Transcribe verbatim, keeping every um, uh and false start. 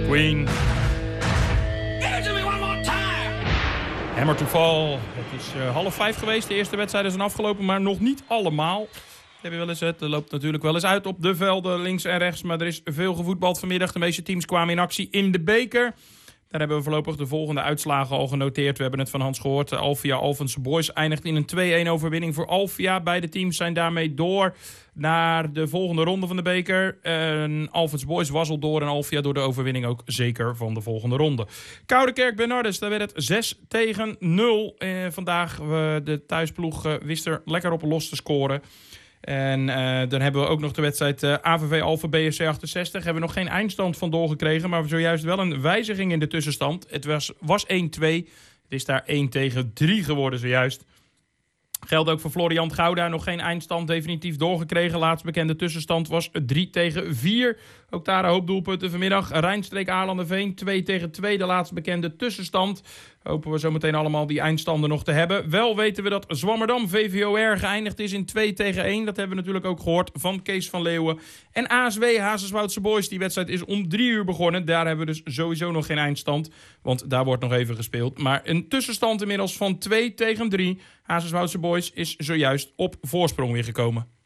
Queen. Hammer to Fall. Het is uh, half vijf geweest. De eerste wedstrijden zijn afgelopen, maar nog niet allemaal. Heb je wel eens het. Er loopt natuurlijk wel eens uit op de velden links en rechts. Maar er is veel gevoetbald vanmiddag. De meeste teams kwamen in actie in de beker. Daar hebben we voorlopig de volgende uitslagen al genoteerd. We hebben het van Hans gehoord. Alvia Alphense Boys eindigt in een twee-een overwinning voor Alvia. Beide teams zijn daarmee door naar de volgende ronde van de beker. En Alphense Boys wazzelt door en Alvia door de overwinning ook zeker van de volgende ronde. Koudekerk Bernardus, daar werd het zes tegen nul. Eh, vandaag uh, de thuisploeg uh, wist er lekker op los te scoren. En uh, dan hebben we ook nog de wedstrijd uh, A V V Alphen B S C achtenzestig. Hebben we nog geen eindstand van doorgekregen, maar we zojuist wel een wijziging in de tussenstand. Het was, was één twee. Het is daar één tegen drie geworden zojuist. Geldt ook voor Florian Gouda. Nog geen eindstand definitief doorgekregen. Laatst bekende tussenstand was drie tegen vier. Ook daar een hoop doelpunten vanmiddag. Rijnstreek Aarlanderveen twee tegen twee. De laatst bekende tussenstand. Hopen we zo meteen allemaal die eindstanden nog te hebben. Wel weten we dat Zwammerdam V V O R geëindigd is in twee tegen één. Dat hebben we natuurlijk ook gehoord van Kees van Leeuwen. En A S W Hazenswoudse Boys. Die wedstrijd is om drie uur begonnen. Daar hebben we dus sowieso nog geen eindstand. Want daar wordt nog even gespeeld. Maar een tussenstand inmiddels van twee tegen drie. Hazenswoudse Boys is zojuist op voorsprong weer gekomen.